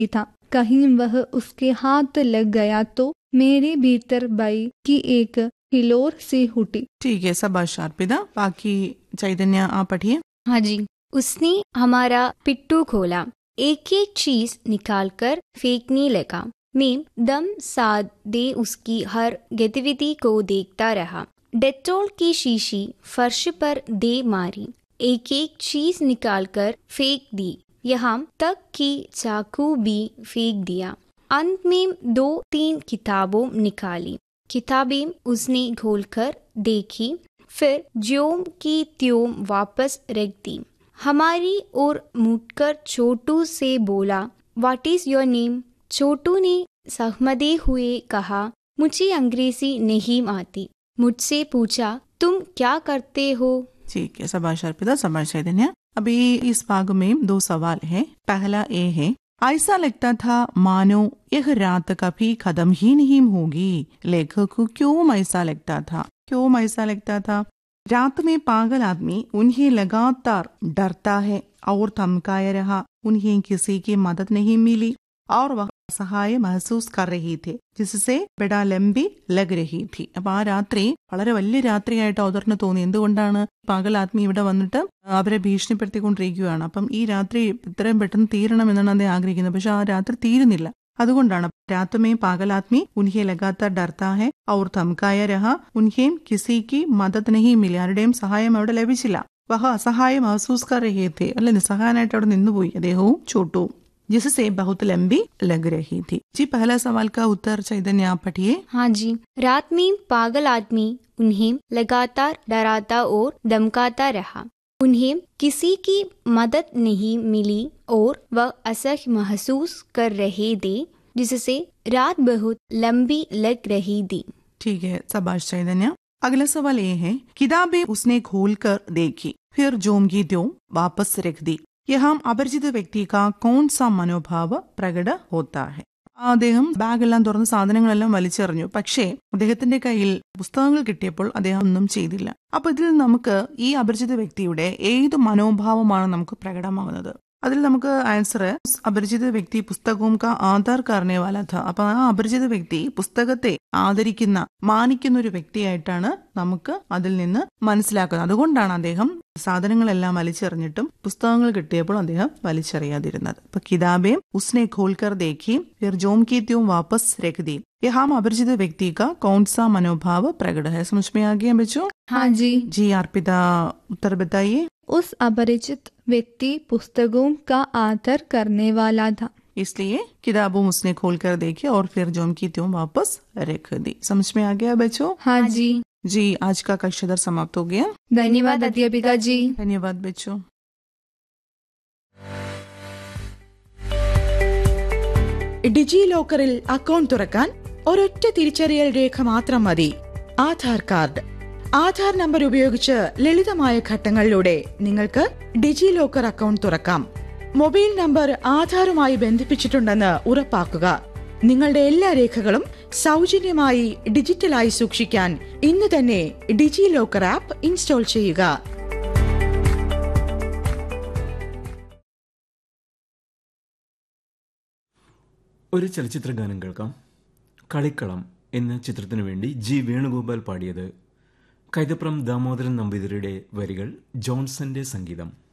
था। कहीं वह उसके हाथ लग गया तो मेरे भीतर भय की एक हिलोर सी उठी। ठीक है, शाबाश अर्पिता। बाकी चैतन्य आप पढ़िए। हाँ जी। उसने हमारा पिट्ठू खोला, एक एक चीज निकालकर फेंकने लगा। मैं दम साध दे उसकी हर गतिविधि को देखता रहा। डेटोल की शीशी फर्श पर दे मारी, एक एक चीज निकालकर फेंक दी, यहाँ तक कि चाकू भी फेंक दिया। अंत में 2-3 किताबों निकाली। किताबें उसने खोलकर देखी, फिर ज्यों की त्यों वापस रख दी। हमारी ओर मुड़कर छोटू से बोला, व्हाट इज योर नेम? छोटू ने सहमते हुए कहा, मुझे अंग्रेजी नहीं आती। मुझसे पूछा, तुम क्या करते हो? ठीक है, शाबाश अर्पिता, शाबाश चैतन्य। अभी इस भाग में 2 सवाल है। पहला ये है, ऐसा लगता था मानो यह रात कभी खत्म ही नहीं होगी। लेखक को क्यों ऐसा लगता था? क्यों ऐसा लगता था? रात में पागल आदमी उन्हें लगातार डरता है और धमकाया रहा। उन्हें किसी की मदद नहीं मिली और वह സഹായ महसूस कर रही थी, जिससे ബഡാ ലംബി ലഗ് രഹി थी. അപ്പൊ ആ രാത്രി വളരെ വലിയ രാത്രിയായിട്ട് അവതറിന് തോന്നി. എന്തുകൊണ്ടാണ്? പകൽ ആത്മി ഇവിടെ വന്നിട്ട് അവരെ ഭീഷണിപ്പെടുത്തിക്കൊണ്ടിരിക്കുകയാണ്. അപ്പം ഈ രാത്രി ഇത്രയും പെട്ടെന്ന് തീരണം എന്നാണ് അദ്ദേഹം ആഗ്രഹിക്കുന്നത്. പക്ഷെ ആ രാത്രി തീരുന്നില്ല. അതുകൊണ്ടാണ് രാत में पागल आदमी उन्हें लगातार डरता है और धमकाया रहा. उन्हें किसी की मदद नहीं मिली. ആരുടെയും സഹായം അവിടെ ലഭിച്ചില്ല. വഹ അസഹായ महसूस कर रहे थे. അല്ലെ, നിസ്സഹായനായിട്ട് അവിടെ നിന്നുപോയി അദ്ദേഹവും ചോട്ടു. जिससे बहुत लंबी लग रही थी. जी, पहला सवाल का उत्तर चैतन्य आप पढ़िए। हाँ जी। रात में पागल आदमी उन्हें लगातार डराता और धमकाता रहा। उन्हें किसी की मदद नहीं मिली और वह असह्य महसूस कर रहे थे, जिससे रात बहुत लंबी लग रही थी। ठीक है, शाबाश चैतन्य। अगला सवाल ये है, किताबें उसने खोलकर देखी, फिर जोमगी त्यों वापस रख दी. यहाँ അപരിചിത വ്യക്തി का कौन सा മനോഭാവ പ്രകട होता है? അദ്ദേഹം ബാഗെല്ലാം തുറന്ന് സാധനങ്ങളെല്ലാം വലിച്ചെറിഞ്ഞു. പക്ഷേ അദ്ദേഹത്തിന്റെ കയ്യിൽ പുസ്തകങ്ങൾ കിട്ടിയപ്പോൾ അദ്ദേഹം ഒന്നും ചെയ്തില്ല. അപ്പൊ ഇതിൽ നമുക്ക് ഈ അപരിചിത വ്യക്തിയുടെ ഏത് മനോഭാവമാണ് നമുക്ക് പ്രകടമാകുന്നത്? അതിൽ നമുക്ക് ആൻസർ, അപരിചിത വ്യക്തി പുസ്തകവും കാ ആധാർ കാരണേ വാല ഥ. അപ്പൊ ആ അപരിചിത വ്യക്തി പുസ്തകത്തെ ആദരിക്കുന്ന, മാനിക്കുന്ന ഒരു വ്യക്തിയായിട്ടാണ് നമുക്ക് അതിൽ നിന്ന് മനസ്സിലാക്കുന്നത്. അതുകൊണ്ടാണ് അദ്ദേഹം സാധനങ്ങളെല്ലാം വലിച്ചെറിഞ്ഞിട്ടും പുസ്തകങ്ങൾ കിട്ടിയപ്പോൾ അദ്ദേഹം വലിച്ചെറിയാതിരുന്നത്. ഇപ്പൊ കിതാബേ ഉസ്നെ ഖോൽക്കർ ദേഖി ഫിർ जोम की त्यों वापस रख दी. यहाँ अപരിചിത व्यक्ति का कौन सा मनोभाव प्रकट है? समझ में आ गया बच्चों? हाँ जी। जी अर्पिता, उत्तर बताइए। उस अपरिचित व्यक्ति पुस्तकों का आदर करने वाला था, इसलिए किताबों उसने खोलकर देखी और फिर जोम की त्यों वापस रख दी. समझ में आ गया बच्चों? हाँ जी। जी, आज का कक्षाधर समाप्त हो गया. धन्यवाद अध्यापिका जी। धन्यवाद बच्चों. ഡിജി ലോക്കറിൽ അക്കൗണ്ട് തുറക്കാൻ ഒരൊറ്റ തിരിച്ചറിയൽ രേഖ മാത്രം മതി, ആധാർ കാർഡ്. ആധാർ നമ്പർ ഉപയോഗിച്ച് ലളിതമായ ഘട്ടങ്ങളിലൂടെ നിങ്ങൾക്ക് ഡിജി ലോക്കർ അക്കൗണ്ട് തുറക്കാം. മൊബൈൽ നമ്പർ ആധാറുമായി ബന്ധിപ്പിച്ചിട്ടുണ്ടെന്ന് ഉറപ്പാക്കുക. നിങ്ങളുടെ എല്ലാ രേഖകളും സൗജന്യമായി ഡിജിറ്റലായി സൂക്ഷിക്കാൻ ഇന്ന് തന്നെ ഡിജി ലോക്കർ ആപ്പ് ഇൻസ്റ്റാൾ ചെയ്യുക. ഒരു ചലച്ചിത്ര ഗാനം കേൾക്കാം. കളിക്കളം എന്ന ചിത്രത്തിനു വേണ്ടി ജി വേണുഗോപാൽ പാടിയത്. കൈതപ്രം ദാമോദരൻ നമ്പൂതിരിയുടെ വരികൾ, ജോൺസന്റെ സംഗീതം.